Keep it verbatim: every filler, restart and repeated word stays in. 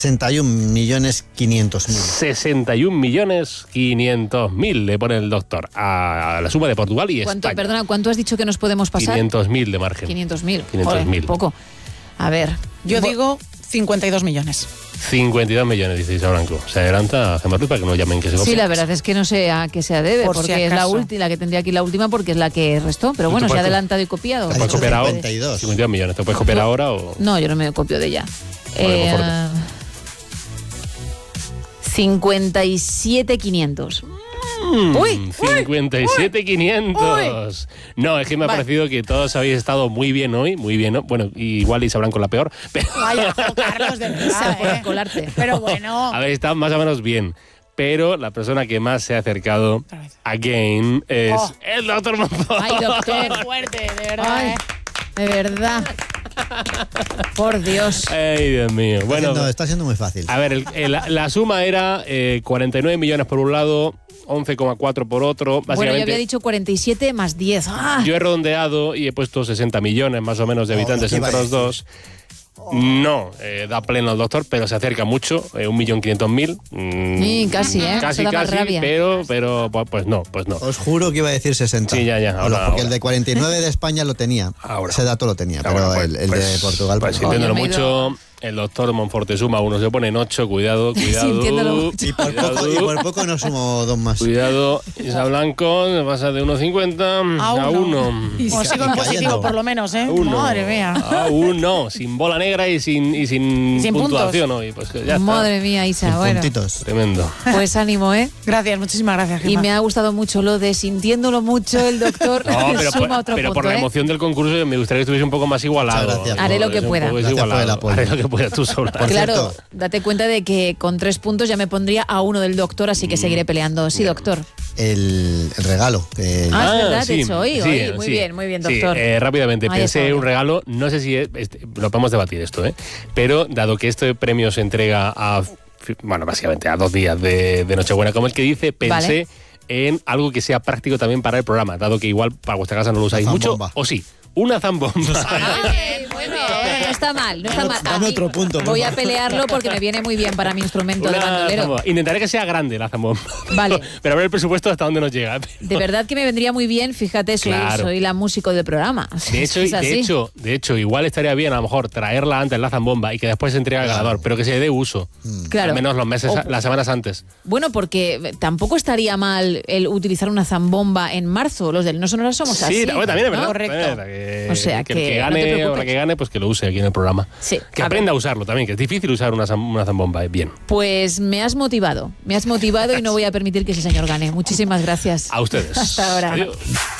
sesenta y un millones quinientos mil. sesenta y un millones quinientos mil le pone el doctor a la suma de Portugal y ¿Cuánto, España. perdona, ¿cuánto has dicho que nos podemos pasar? quinientos mil de margen. quinientos mil. quinientos mil. Poco. A ver. Yo digo cincuenta y dos millones. cincuenta y dos millones, dice Isa Blanco. Se adelanta a Gemma Ruiz para que no llamen que se copia. Sí, la verdad es que no sé a qué se debe, Por porque si es la acaso. última, la que tendría aquí la última, porque es la que restó. Pero bueno, se ha puedes- adelantado y copiado. ¿Te puedes copiar ahora? cincuenta y dos. cincuenta y dos millones. ¿Te puedes copiar ahora o...? No, yo no me copio de ella. Vale, Eh, conforme. cincuenta y siete quinientos. Mm, Uy, cincuenta y siete quinientos. No, es que me ha Vale. parecido que todos habéis estado muy bien hoy, muy bien, ¿no? Bueno, igual Isa Blanco la peor, pero Vaya, jo, Carlos, de Isa, verdad, por ¿eh? colarte. Pero bueno. habéis estado más o menos bien. Pero la persona que más se ha acercado Otra vez. a Game es Oh. el doctor Monzón. Ay, doctor. Qué fuerte, de verdad, Ay, ¿eh? de verdad. Por Dios. Ay, Dios mío. Bueno, Está siendo, está siendo muy fácil. a ver, el- el- la suma era eh, cuarenta y nueve millones por un lado, once coma cuatro por otro. Bueno, yo Básicamente, había dicho cuarenta y siete más diez. ¡Ah! yo he redondeado y he puesto sesenta millones más o menos de Oh, habitantes ¿qué iba entre a los decir? dos. No, eh, da pleno al doctor, pero se acerca mucho, eh, un millón quinientos mil. Mm, Sí, casi, ¿eh? Casi, Eso da más casi, rabia. pero, pero pues- pues no, pues no. Os juro que iba a decir sesenta. Sí, ya, ya, Bueno, ahora, porque ahora. el de cuarenta y nueve de España lo tenía. Ahora. Ese dato lo tenía, Ah, pero bueno, pues- el, el pues- de Portugal... Pues pues, sintiéndolo Oye, me he ido- mucho, el doctor Monforte suma uno, se pone en ocho, cuidado, cuidado. Sintiéndolo mucho. y, por poco, y por poco no sumo dos más. Cuidado, Isa Blanco, pasa de uno cincuenta a uno. Pues sigo en cayendo. positivo, por lo menos, ¿eh? A uno. Madre mía. A uno, sin bola negra y sin, y sin, Sin puntuación hoy. Pues que ya Madre mía, Isa. Sin Bueno, puntitos. está. Tremendo. pues ánimo, ¿eh? Gracias, muchísimas gracias, Y Gemma. me ha gustado mucho lo de sintiéndolo mucho el doctor. No, pero, suma por, otro pero punto, por la ¿eh? emoción del concurso me gustaría que estuviese un poco más igualado. Muchas gracias. Haré lo que Es un pueda. poco Gracias por el desigualado. apoyo. Haré lo que puedas tú sola. Por Claro, cierto- date cuenta de que con tres puntos ya me pondría a uno del doctor, así que seguiré peleando. Sí, doctor. El, el regalo. que- Ah, es verdad, sí, de hecho, hoy, sí, hoy. Muy sí. bien, muy bien, Sí, doctor. eh, rápidamente, Ay, pensé eso. un regalo, no sé si es- este, lo podemos debatir esto, ¿eh? Pero dado que este premio se entrega a, bueno, básicamente a dos días de, de Nochebuena, como el que dice, pensé Vale. en algo que sea práctico también para el programa, dado que igual para vuestra casa no lo usáis Una mucho, zambomba. o sí, una zambomba. Ay, muy bien. No está mal, no está mal. A Dame mí otro punto, por voy a favor. pelearlo porque me viene muy bien para mi instrumento de Una bandolero. zambomba. Intentaré que sea grande la zambomba. Vale. Pero a ver el presupuesto hasta dónde nos llega. De verdad que me vendría muy bien, fíjate, soy, Claro. soy la músico del programa. De hecho, Es así. de hecho, de hecho, igual estaría bien a lo mejor traerla antes la zambomba y que después se entregue al Claro. ganador, pero que se dé uso. Claro. Al menos los meses, O- las semanas antes. Bueno, porque tampoco estaría mal el utilizar una zambomba en marzo. Los del No Sonora somos Sí, así. bueno, también es ¿no? verdad. Correcto. Es verdad que, O sea, que el que que no te gane o preocupes. la que gane, pues que lo use aquí en el programa. Sí, Que a aprenda a usarlo también, que es difícil usar una, zam- una zambomba, es bien. Pues me has motivado, me has motivado y no voy a permitir que ese señor gane. Muchísimas gracias. A ustedes. Hasta ahora. Adiós.